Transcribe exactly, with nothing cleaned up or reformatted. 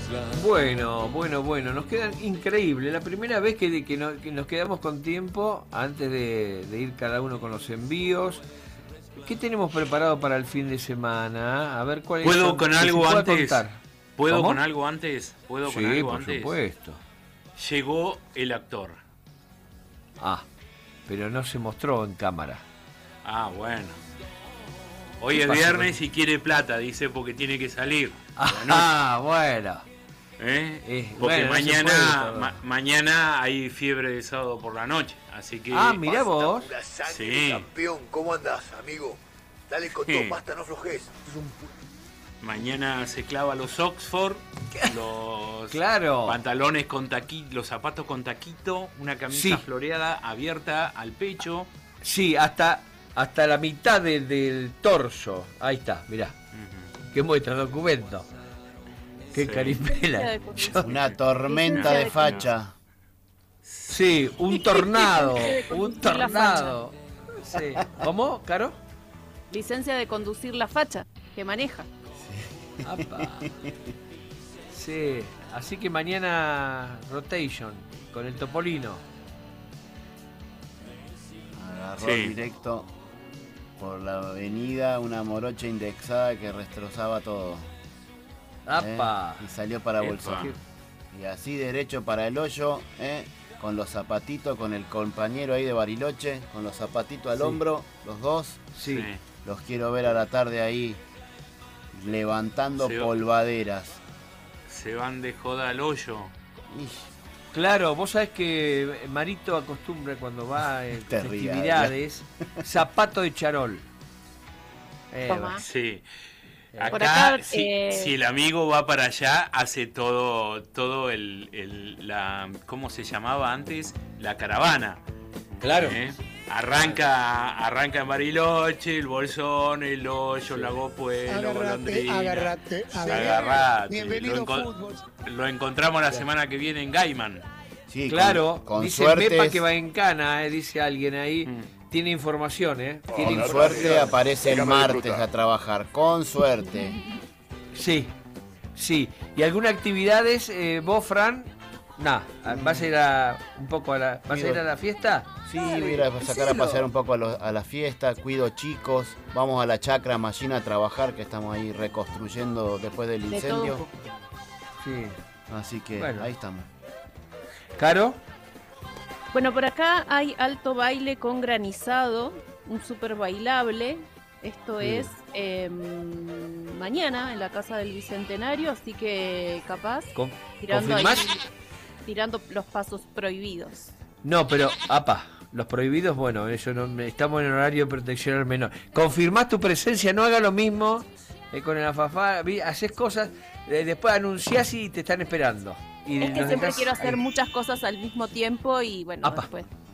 Bueno, bueno, bueno, nos quedan increíbles. La primera vez que, que, no, que nos quedamos con tiempo antes de, de ir cada uno con los envíos. ¿Qué tenemos preparado para el fin de semana? A ver cuál es. ¿Puedo con algo antes? Contar. ¿Puedo ¿Cómo? con algo antes? ¿Puedo Sí, con algo por antes? supuesto. Llegó el actor. Ah, pero no se mostró en cámara. Ah, bueno. Hoy ¿Qué es pasa viernes con- y quiere plata, dice, porque tiene que salir. Ah, bueno. ¿Eh? Eh, Porque bueno, no se mañana, puede, pero- ma- mañana hay fiebre de sábado por la noche, así que... Ah, mirá vos. Pura sangre, Sí. campeón. ¿Cómo andás, amigo? Dale con todo, Sí. basta, no flojes. Mañana se clava los Oxford, los Claro. pantalones con taquito, los zapatos con taquito, una camisa Sí. floreada abierta al pecho. Sí, hasta, hasta la mitad de- del torso. Ahí está, mirá. Ujú. Que muestra documento. Qué Sí. caripela. Yo- Una tormenta de facha. sí, un tornado. de Un conducir la tornado. Sí. ¿Cómo, Caro? Licencia de conducir la facha que maneja. Apa. Sí, así que mañana rotation con el Topolino. Agarró Sí. directo por la avenida una morocha indexada que destrozaba todo. Apa. ¿eh? Y salió para Epa. Bolsón. Y así derecho para el hoyo, ¿eh? Con los zapatitos, con el compañero ahí de Bariloche, con los zapatitos al Sí. hombro, los dos. Sí. Los quiero ver a la tarde ahí levantando Se- polvaderas. Se van de joda al hoyo. Ish, Claro, vos sabés que Marito acostumbra cuando va en Te rías, festividades, zapato de charol. Eh, Toma. Sí. Por Acá, acá, si, eh, si el amigo va para allá, hace todo, todo el, el- la, ¿cómo se llamaba antes? La caravana. Claro. ¿eh? Arranca, arranca en Bariloche, el Bolsón, el hoyo, Sí. Lago Pueblo, Agarrate, Golondrina. agarrate, Sí, agarrate. agarrate. Bienvenido Lo, encon- fútbol. lo encontramos la semana que viene en Gaiman. sí, Claro, con, con dice suerte, Pepa que va en cana, eh, dice alguien ahí. Mm. Tiene información, ¿eh? Tiene con infor- suerte aparece el Déjame martes disfrutar. a trabajar. Con suerte. Sí, sí. ¿Y alguna actividades, eh, vos, Fran? Nah, ¿vas a ir a, un poco a la, ¿vas a ir a la fiesta? Sí, voy a ir a sacar a pasear un poco a, los- a la fiesta, cuido chicos, vamos a la chacra Machina a trabajar, que estamos ahí reconstruyendo después del De todo un incendio. poco. Sí. Así que Bueno. ahí estamos. ¿Caro? Bueno, por acá hay alto baile con granizado, un super bailable. Esto Sí. es eh, mañana en la Casa del Bicentenario, así que capaz Con- tirando, ahí- ¿Confirmás? tirando los pasos prohibidos. No, pero, apa, los prohibidos, bueno, eso no, estamos en horario de protección al menor. Confirmás tu presencia, no haga lo mismo eh, con el afafá, vi, haces cosas, eh, después anunciás y te están esperando. Y Es que nos siempre dejás quiero hacer ahí. muchas cosas al mismo tiempo y bueno, Apa. después